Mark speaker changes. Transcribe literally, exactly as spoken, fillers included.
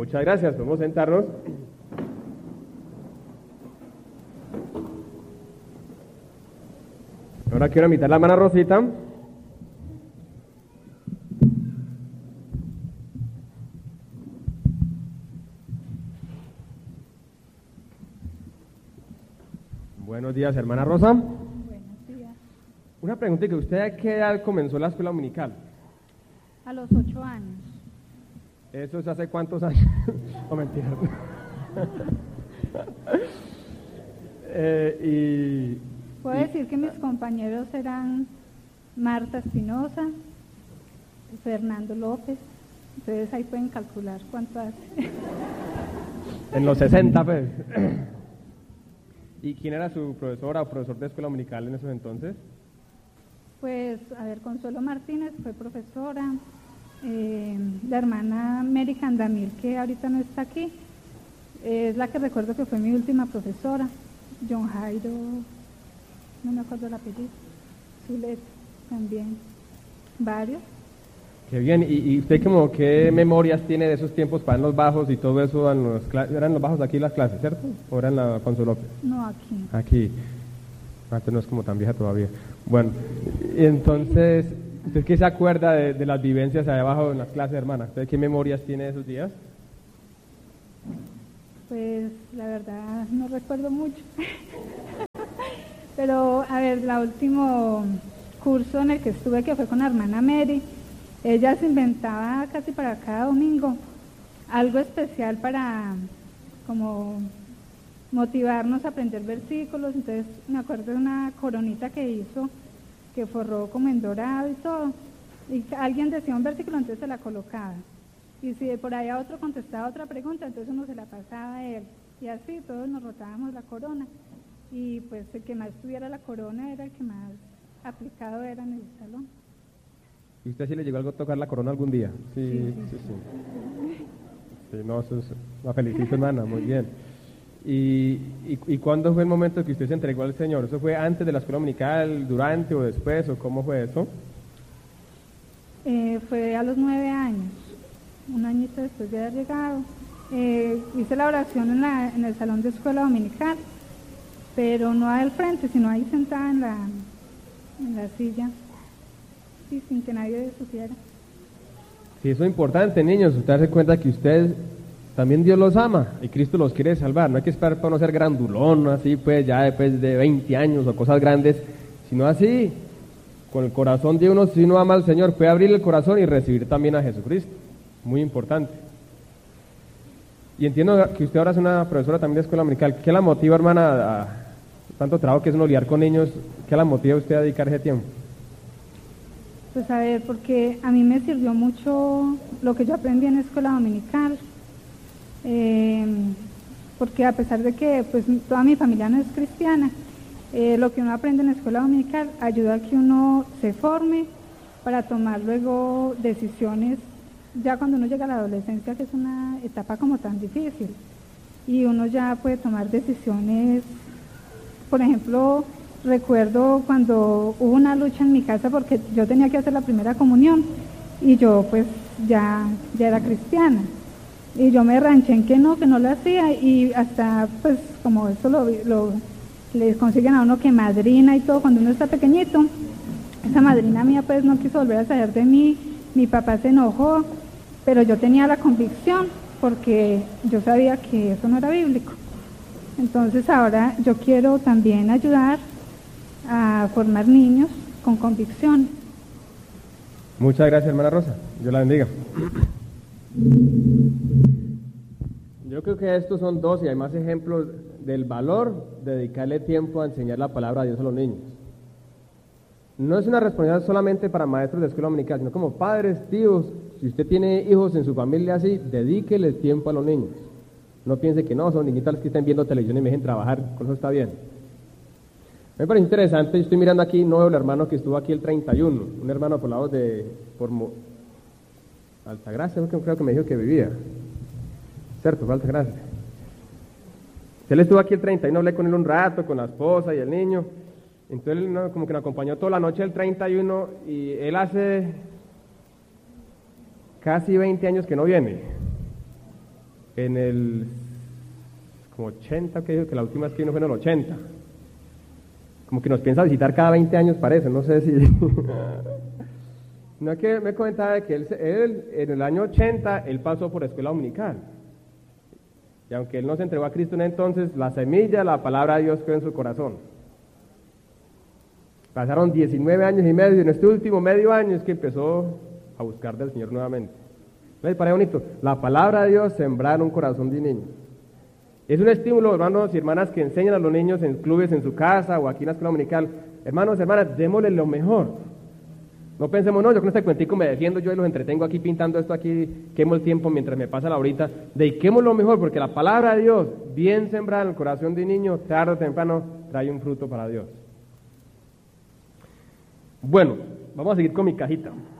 Speaker 1: Muchas gracias, podemos sentarnos. Ahora quiero invitar a la hermana Rosita. Buenos días, hermana Rosa.
Speaker 2: Buenos días.
Speaker 1: Una pregunta, que ¿usted a qué edad comenzó la escuela dominical?
Speaker 2: A los ocho años.
Speaker 1: ¿Eso es hace cuántos años? No, mentira. eh, y,
Speaker 2: Puedo
Speaker 1: y,
Speaker 2: decir que mis compañeros eran Marta Espinosa, Fernando López. Entonces ahí pueden calcular cuánto hace.
Speaker 1: En los sesenta, pues. ¿Y quién era su profesora o profesor de escuela dominical en esos entonces?
Speaker 2: Pues, a ver, Consuelo Martínez fue profesora. Eh, la hermana Mary Candamil, que ahorita no está aquí, es la que recuerdo que fue mi última profesora. John Jairo, no me acuerdo el apellido. Zulet también. Varios.
Speaker 1: Qué bien. ¿Y, y usted como qué memorias tiene de esos tiempos para en los bajos y todo eso? En los cla- ¿Eran los bajos aquí las clases, cierto? ¿O eran la Consuelo López?
Speaker 2: No, aquí.
Speaker 1: Aquí. Antes no es como tan vieja todavía. Bueno, y entonces, ¿usted qué se acuerda de, de las vivencias allá abajo en las clases, hermana? ¿Usted qué memorias tiene de esos días?
Speaker 2: Pues la verdad no recuerdo mucho. Pero a ver, el último curso en el que estuve, que fue con la hermana Mary, ella se inventaba casi para cada domingo algo especial para como motivarnos a aprender versículos. Entonces me acuerdo de una coronita que hizo, que forró como en dorado y todo, y alguien decía un versículo, entonces se la colocaba, y si por allá otro contestaba otra pregunta, entonces uno se la pasaba a él, y así todos nos rotábamos la corona, y pues el que más tuviera la corona era el que más aplicado era en el salón.
Speaker 1: ¿Y usted sí le llegó algo a tocar la corona algún día? Sí,
Speaker 2: Sí,
Speaker 1: sí,
Speaker 2: sí.
Speaker 1: sí. Sí, no, eso es, la felicito, hermana, muy bien. ¿Y, y, ¿Y cuándo fue el momento que usted se entregó al Señor? ¿Eso fue antes de la escuela dominical, durante o después, o cómo fue eso?
Speaker 2: Eh, fue a los nueve años, un añito después de haber llegado. Eh, hice la oración en, la, en el salón de escuela dominical, pero no al frente, sino ahí sentada en la, en la silla, sí, sin que nadie supiera.
Speaker 1: Sí, eso es importante, niños. Usted se cuenta que usted, también Dios los ama y Cristo los quiere salvar. No hay que esperar para no ser grandulón, así pues, ya después de veinte años o cosas grandes, sino así, con el corazón de uno, si uno ama al Señor, puede abrir el corazón y recibir también a Jesucristo. Muy importante. Y entiendo que usted ahora es una profesora también de escuela dominical. ¿Qué la motiva, hermana, a, a tanto trabajo que es uno lidiar con niños? ¿Qué la motiva a usted a dedicar ese tiempo?
Speaker 2: Pues a ver, porque a mí me sirvió mucho lo que yo aprendí en escuela dominical, eh, porque a pesar de que pues toda mi familia no es cristiana, eh, lo que uno aprende en escuela dominical ayuda a que uno se forme para tomar luego decisiones ya cuando uno llega a la adolescencia, que es una etapa como tan difícil, y uno ya puede tomar decisiones. Por ejemplo, recuerdo cuando hubo una lucha en mi casa porque yo tenía que hacer la primera comunión y yo pues ya, ya era cristiana, y yo me ranché en que no, que no lo hacía, y hasta pues como eso lo, lo le consiguen a uno que madrina y todo cuando uno está pequeñito. Esa madrina mía pues no quiso volver a saber de mí, mi papá se enojó, pero yo tenía la convicción porque yo sabía que eso no era bíblico. Entonces ahora yo quiero también ayudar a formar niños con convicción.
Speaker 1: Muchas gracias, hermana Rosa. Dios la bendiga. Yo creo que estos son dos y hay más ejemplos del valor de dedicarle tiempo a enseñar la palabra de Dios a los niños. No es una responsabilidad solamente para maestros de escuela dominical, sino como padres, tíos. Si usted tiene hijos en su familia así, dedíquele tiempo a los niños. No piense que no, son niñitas que están viendo televisión y me dejen trabajar, con eso está bien. Me parece interesante, yo estoy mirando aquí, no veo el hermano que estuvo aquí el treinta y uno, un hermano por lados de, por Mo, Altagracia, creo que me dijo que vivía. Cierto, fue Altagracia. Él estuvo aquí el treinta y uno, hablé con él un rato, con la esposa y el niño. Entonces él no, como que nos acompañó toda la noche el treinta y uno y él hace casi veinte años que no viene. en el como ochenta, que dijo que la última vez que vino fue en el ochenta. Como que nos piensa visitar cada veinte años, parece, no sé si... No es que me comentaba que él, él, en el año ochenta, él pasó por escuela dominical. Y aunque él no se entregó a Cristo en entonces, la semilla, la palabra de Dios quedó en su corazón. Pasaron diecinueve años y medio, y en este último medio año es que empezó a buscar del Señor nuevamente. ¿Les parece bonito? La palabra de Dios sembrar en un corazón de niño. Es un estímulo, hermanos y hermanas, que enseñan a los niños en clubes en su casa o aquí en la escuela dominical. Hermanos y hermanas, démosle lo mejor. No pensemos, no, yo con este cuentico me defiendo, yo y los entretengo aquí pintando esto aquí, quemo el tiempo mientras me pasa la horita. Dediquemos lo mejor, porque la palabra de Dios, bien sembrada en el corazón de un niño, tarde o temprano, trae un fruto para Dios. Bueno, vamos a seguir con mi cajita.